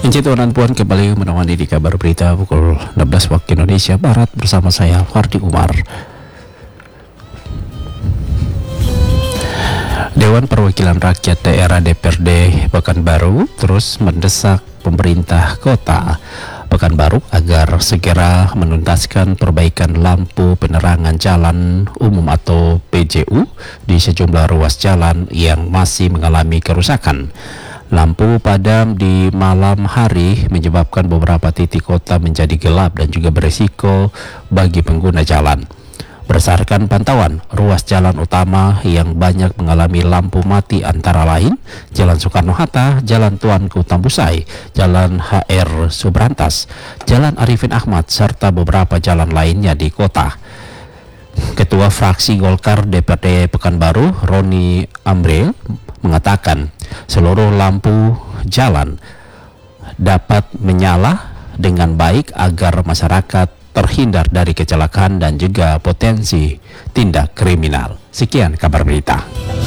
Inci Tuan Puan kembali menemani di kabar berita pukul 16 waktu Indonesia Barat bersama saya Fardi Umar. Dewan Perwakilan Rakyat Daerah DPRD Pekanbaru terus mendesak pemerintah kota Pekanbaru agar segera menuntaskan perbaikan lampu penerangan jalan umum atau PJU di sejumlah ruas jalan yang masih mengalami kerusakan. Lampu padam di malam hari menyebabkan beberapa titik kota menjadi gelap dan juga berisiko bagi pengguna jalan. Berdasarkan pantauan, ruas jalan utama yang banyak mengalami lampu mati antara lain Jalan Soekarno-Hatta, Jalan Tuanku Tambusai, Jalan HR Subrantas, Jalan Arifin Ahmad, serta beberapa jalan lainnya di kota. Ketua fraksi Golkar DPRD Pekanbaru, Roni Amril, mengatakan seluruh lampu jalan dapat menyala dengan baik agar masyarakat terhindar dari kecelakaan dan juga potensi tindak kriminal. Sekian kabar berita.